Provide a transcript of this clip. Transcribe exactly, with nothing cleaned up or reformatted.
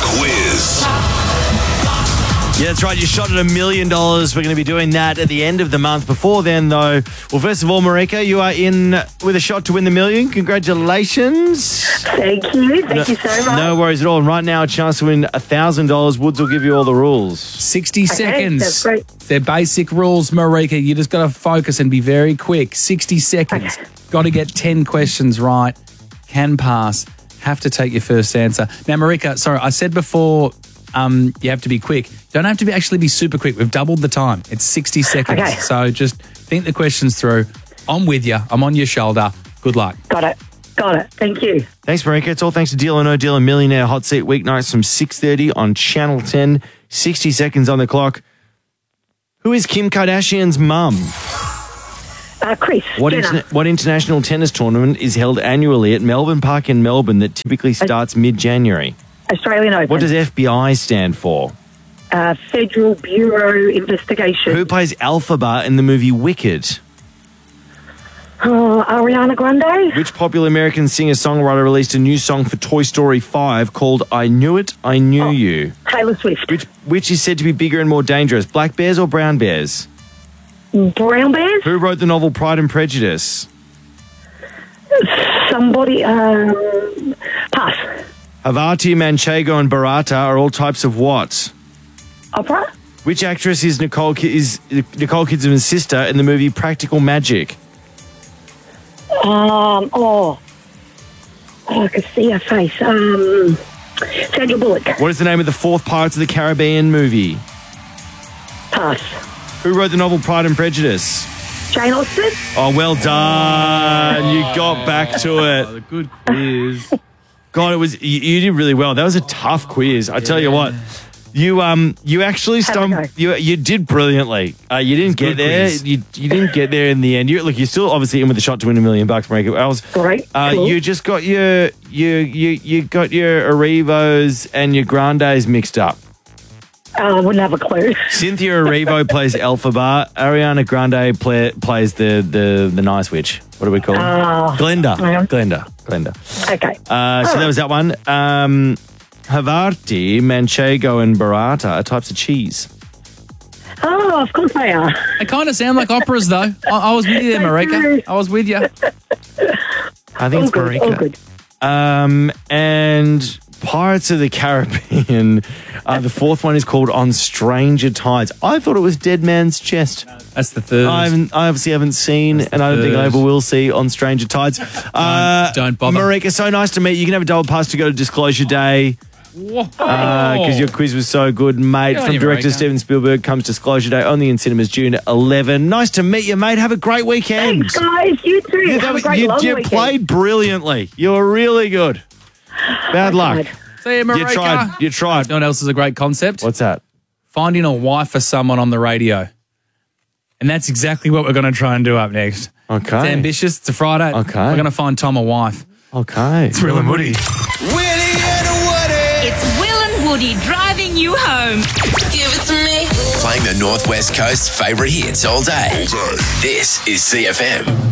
quiz. Yeah, that's right. You shot at a million dollars. We're going to be doing that at the end of the month. Before then, though, well, first of all, Marika, you are in with a shot to win the million. Congratulations. Thank you. Thank no, you so much. No worries at all. And right now, a chance to win one thousand dollars. Woods will give you all the rules. sixty Okay, seconds. that's great. They're basic rules, Marika. You just got to focus and be very quick. sixty seconds. Okay. Got to get ten questions right. Can pass. Have to take your first answer. Now, Marika, sorry, I said before um, you have to be quick. Don't have to be actually be super quick. We've doubled the time. It's sixty seconds. Okay. So just think the questions through. I'm with you. I'm on your shoulder. Good luck. Got it. Got it. Thank you. Thanks, Marika. It's all thanks to Deal or No Deal, a Millionaire Hot Seat weeknights from six thirty on Channel ten. sixty seconds on the clock. Who is Kim Kardashian's mum? Uh, Chris, What, Jenner. interna- what international tennis tournament is held annually at Melbourne Park in Melbourne that typically starts mid-January? Australian Open. What does F B I stand for? uh, Federal Bureau Investigation. Who plays Elphaba in the movie Wicked? Oh, Ariana Grande. Which popular American singer-songwriter released a new song for Toy Story five called I Knew It, I Knew Oh. You? Taylor Swift. Which which is said to be bigger and more dangerous, black bears or brown bears? Brown Bears. Who wrote the novel Pride and Prejudice? Somebody. Um, pass. Havarti, Manchego and Barata are all types of what? Opera. Which actress is Nicole Ki- is Nicole Kidman's sister in the movie Practical Magic? Um. Oh. Oh, I could see her face. Um. Sandra Bullock. What is the name of the fourth Pirates of the Caribbean movie? Pass. Who wrote the novel Pride and Prejudice? Jane Austen. Oh, well done. You got back to it. Good quiz. God, it was you, you did really well. That was a tough quiz. I tell you what. You um you actually How'd I stumbled. You you did brilliantly. Uh, you didn't get good there. quiz. You you didn't get there in the end. You look. You're still obviously in with the shot to win a million bucks, Marika. I was Great. Uh, Cool. You just got your you you you got your Arrivos and your Grandes mixed up. Uh, I wouldn't have a clue. Cynthia Erivo plays Elphaba. Ariana Grande play, plays the, the the nice witch. What do we call her? Uh, Glenda. yeah. Glenda. Glenda. Okay. Uh, so that was that one. Um, Havarti, Manchego, and Burrata are types of cheese. Oh, of course they are. They kind of sound like operas, though. I, I was with you there, Marika. I was with you. I think All it's good. All Marika. good. Um, and Pirates of the Caribbean. Uh, the fourth one is called On Stranger Tides. I thought it was Dead Man's Chest. That's the third. I, haven't, I obviously haven't seen, and I don't think I third. ever will see On Stranger Tides. Uh, don't bother. Marika, so nice to meet you. You can have a double pass to go to Disclosure Day. Because uh, your quiz was so good, mate. Good on From you, director Marika. Steven Spielberg comes Disclosure Day, only in cinemas June eleventh. Nice to meet you, mate. Have a great weekend. Thanks, guys. You too. Yeah, that have a was- great you long you weekend. played brilliantly. You were really good. Bad luck. tried. See you, Marika. You tried. You tried. You know what else is a great concept? What's that? Finding a wife for someone on the radio. And that's exactly what we're going to try and do up next. Okay. It's ambitious. It's a Friday. Okay. We're going to find Tom a wife. Okay. It's Will and Woody. Willie and Woody. It's Will and Woody driving you home. Give it to me. Playing the Northwest Coast's favourite hits all day. This is C F M.